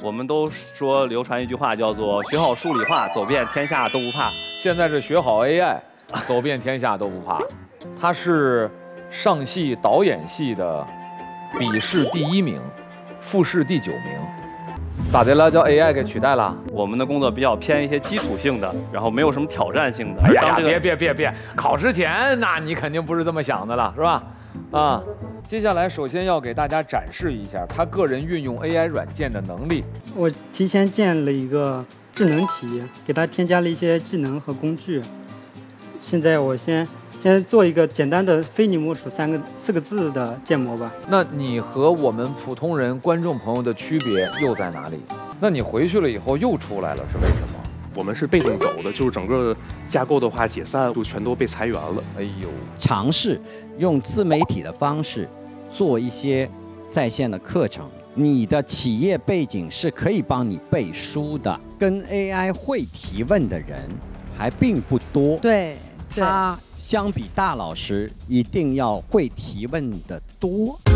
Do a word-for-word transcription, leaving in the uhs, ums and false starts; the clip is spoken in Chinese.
我们都说流传一句话叫做“学好数理化，走遍天下都不怕”。 现在是学好 A I， 走遍天下都不怕。他是上戏导演系的笔试第一名，复试第九名。咋的了？叫 A I 给取代了？ 我们的工作比较偏一些基础性的，然后没有什么挑战性的。 哎呀呀， 这个、 别别别别，考之前那你肯定不是这么想的了，是吧？啊，接下来首先要给大家展示一下他个人运用 A I 软件的能力。 我提前建了一个智能体，给它添加了一些技能和工具。现在我先先做一个简单的非你莫属三个四个字的建模吧。 那你和我们普通人观众朋友的区别又在哪里？那你回去了以后又出来了，是为什么？ 我们是被动走的，就是整个架构的话解散，就全都被裁员了。 哎呦， 尝试用自媒体的方式做一些在线的课程。你的企业背景是可以帮你背书的，跟 A I 会提问的人还并不多。 对， 他相比大老师一定要会提问的多。